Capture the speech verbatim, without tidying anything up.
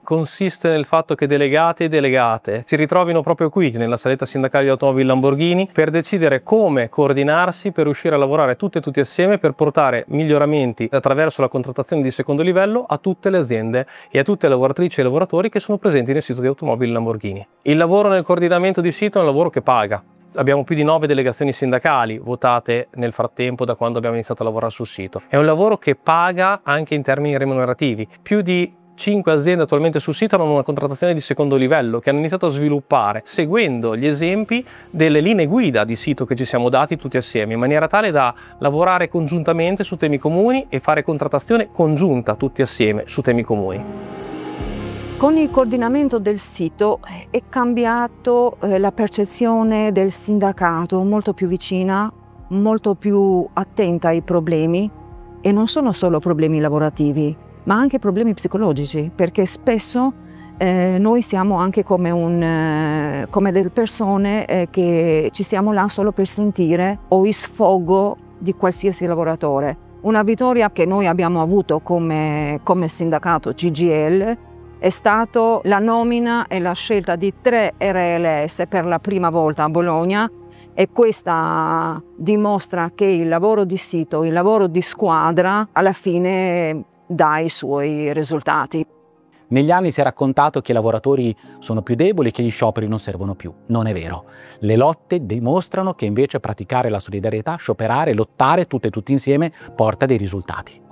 consiste nel fatto che delegati e delegate si ritrovino proprio qui, nella saletta sindacale di automobili Lamborghini, per decidere come coordinarsi per riuscire a lavorare tutte e tutti assieme per portare miglioramenti attraverso la contrattazione di secondo livello a tutte le aziende e a tutte le lavoratrici e lavoratori che sono presenti nel sito di automobili Lamborghini. Il lavoro nel coordinamento di sito è un lavoro che paga. Abbiamo più di nove delegazioni sindacali votate nel frattempo da quando abbiamo iniziato a lavorare sul sito. È un lavoro che paga anche in termini remunerativi. Più di cinque aziende attualmente sul sito hanno una contrattazione di secondo livello che hanno iniziato a sviluppare seguendo gli esempi delle linee guida di sito che ci siamo dati tutti assieme, in maniera tale da lavorare congiuntamente su temi comuni e fare contrattazione congiunta tutti assieme su temi comuni. Con il coordinamento del sito è cambiato eh, la percezione del sindacato, molto più vicina, molto più attenta ai problemi, e non sono solo problemi lavorativi, ma anche problemi psicologici, perché spesso eh, noi siamo anche come, un, eh, come delle persone eh, che ci siamo là solo per sentire o il sfogo di qualsiasi lavoratore. Una vittoria che noi abbiamo avuto come, come sindacato C G I L è stato la nomina e la scelta di tre R L S per la prima volta a Bologna, e questa dimostra che il lavoro di sito, il lavoro di squadra alla fine dà i suoi risultati. Negli anni si è raccontato che i lavoratori sono più deboli e che gli scioperi non servono più. Non è vero. Le lotte dimostrano che invece praticare la solidarietà, scioperare, lottare tutte e tutti insieme porta dei risultati.